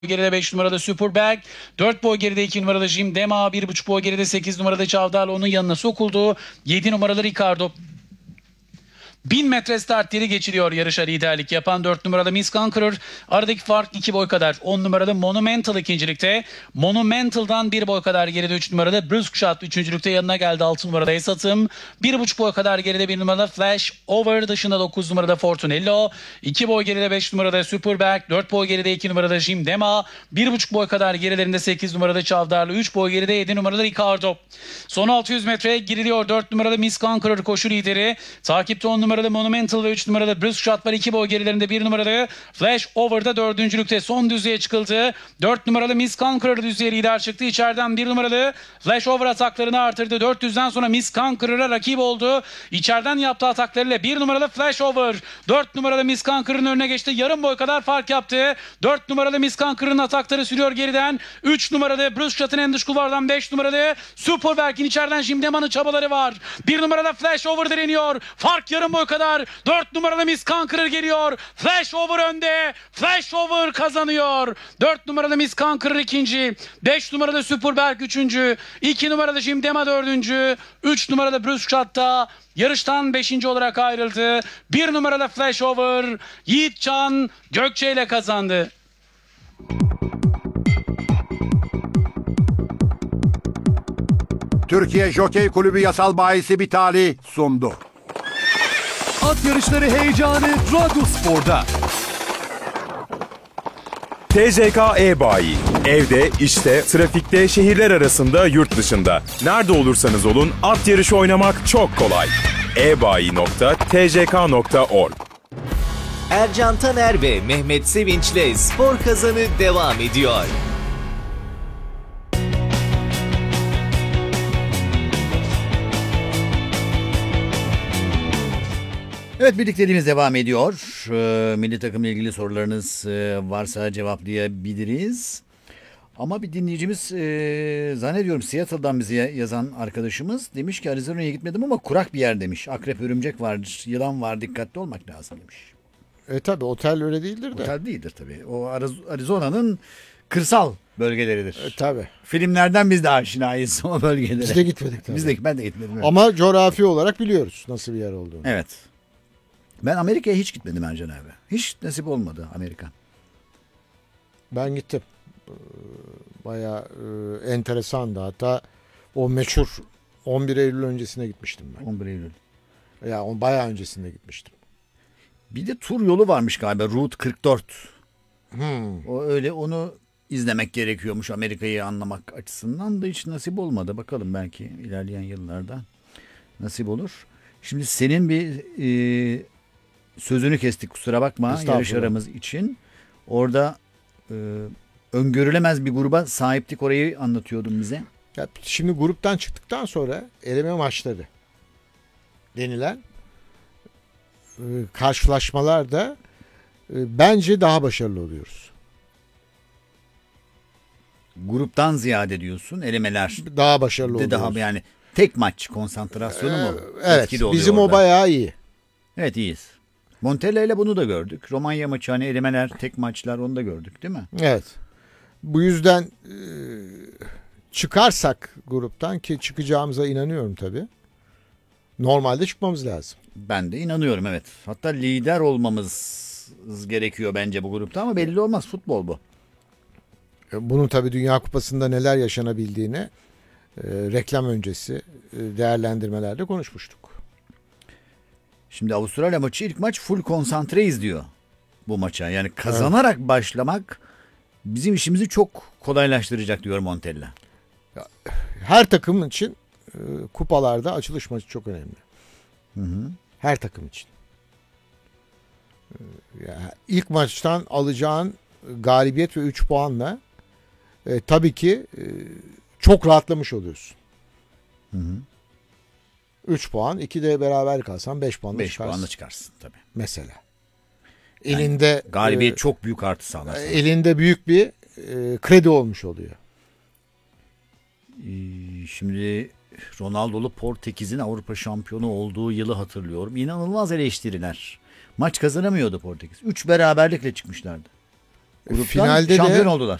geride 5 numarada Superbag, 4 boy geride 2 numarada Jim Dema, 1,5 boy geride 8 numarada Çavdal onun yanına sokuldu. 7 numaralı Ricardo 1000 metre start yeri geçiriyor yarışa liderlik yapan 4 numaralı Miss Conqueror. Aradaki fark 2 boy kadar. 10 numaralı Monumental ikincilikte. Monumental'dan 1 boy kadar geride 3 numarada Brusque Shot üçüncülükte yanına geldi 6 numarada Esat'ım. 1,5 boy kadar geride 1 numarada Flash Over, dışında 9 numarada Fortunello. 2 boy geride 5 numarada Superbag. 4 boy geride 2 numarada Jim Dema. 1,5 boy kadar gerilerinde 8 numarada Çavdarlı. 3 boy geride 7 numarada Ricardo. Son 600 metreye giriliyor. 4 numarada Miss Conqueror koşu lideri. Takipte 10 numarada Monumental ve 3 numarada Brusque Shot var. 2 boy gerilerinde 1 numarada Flash Over'da dördüncülükte son düzlüğe çıkıldı. 4 numaralı Miss Conqueror düzlüğe lider çıktı. İçeriden 1 numaralı Flash Over ataklarını artırdı. 400'den sonra Miss Conqueror'a rakip oldu. İçeriden yaptığı ataklarıyla 1 numaralı Flash Over 4 numaralı Miss Conqueror'ın önüne geçti. Yarım boy kadar fark yaptı. 4 numaralı Miss Conqueror'ın atakları sürüyor geriden. 3 numaralı Brusque Shot'ın en dış kulvardan 5 numaralı Superberg'in içeriden Jim Dema'nın çabaları var. 1 numaralı Flash Over direniyor. Fark yarım boy kadar. 4 numaralı Miss Conqueror geliyor. Flash Over önde. Flash Over kazanıyor. 4 numaralı Miss Conqueror ikinci. 5 numaralı Superberg üçüncü. 2 numaralı Jim Dema dördüncü. 3 numaralı Brusque Shot'ta yarıştan 5. olarak ayrıldı. 1 numaralı Flash Over Yiğitcan Gökçe ile kazandı. Türkiye Jokey Kulübü yasal bahisi Bitali sundu. At yarışları heyecanı Dragospor'da. TJK e-bayi. Evde, işte, trafikte, şehirler arasında, yurt dışında. Nerede olursanız olun at yarışı oynamak çok kolay. ebayi.tjk.org. Ercan Taner ve Mehmet Sevinç'le Spor Kazanı devam ediyor. Evet, birlikteliğimiz devam ediyor. Milli takımla ilgili sorularınız varsa cevaplayabiliriz. Ama bir dinleyicimiz zannediyorum Seattle'dan bize yazan arkadaşımız demiş ki Arizona'ya gitmedim ama kurak bir yer demiş. Akrep, örümcek var, yılan var, dikkatli olmak lazım demiş. Tabii otel öyle değildir de. Otel değildir tabii. O Arizona'nın kırsal bölgeleridir. Tabii. Filmlerden biz de aşinayız o bölgelere. Biz de gitmedik tabii. Ben de gitmedim. Evet. Ama coğrafi olarak biliyoruz nasıl bir yer olduğunu. Evet. Ben Amerika'ya hiç gitmedim Ercan abi. Hiç nasip olmadı Amerika. Ben gittim. Bayağı enteresandı. Hatta o meşhur 11 Eylül öncesine gitmiştim ben. 11 Eylül. Ya o bayağı öncesinde gitmiştim. Bir de tur yolu varmış galiba, Route 44. O öyle, onu izlemek gerekiyormuş Amerika'yı anlamak açısından da hiç nasip olmadı. Bakalım belki ilerleyen yıllarda nasip olur. Şimdi senin bir sözünü kestik, kusura bakma, yarış aramız için. Orada öngörülemez bir gruba sahiptik, orayı anlatıyordun bize. Ya şimdi gruptan çıktıktan sonra eleme maçları denilen karşılaşmalarda bence daha başarılı oluyoruz. Gruptan ziyade diyorsun, elemeler. Daha başarılı oluyoruz. Daha yani tek maç konsantrasyonu mu? Evet, bizim o bayağı iyi. Evet, iyiyiz. Montella ile bunu da gördük. Romanya maçı, hani elemeler, tek maçlar, onu da gördük değil mi? Evet. Bu yüzden çıkarsak gruptan, ki çıkacağımıza inanıyorum tabii. Normalde çıkmamız lazım. Ben de inanıyorum, evet. Hatta lider olmamız gerekiyor bence bu grupta ama belli olmaz, futbol bu. Bunun tabii Dünya Kupası'nda neler yaşanabildiğini reklam öncesi değerlendirmelerde konuşmuştuk. Şimdi Avustralya maçı, ilk maç full konsantreyiz diyor bu maça. Yani kazanarak başlamak bizim işimizi çok kolaylaştıracak diyor Montella. Her takım için kupalarda açılış maçı çok önemli. Her takım için. İlk maçtan alacağın galibiyet ve 3 puanla tabii ki çok rahatlamış oluyorsun. 3 puan, 2 de beraber kalsan 5 puanla 5 çıkarsın. puanla çıkarsın tabii. Mesela. Yani Elinde galibiyet çok büyük artı sağlar. Elinde büyük bir kredi olmuş oluyor. Şimdi Ronaldo'lu Portekiz'in Avrupa şampiyonu olduğu yılı hatırlıyorum. İnanılmaz eleştiriler. Maç kazanamıyordu Portekiz. 3 beraberlikle çıkmışlardı. Gruptan finalde şampiyon de oldular.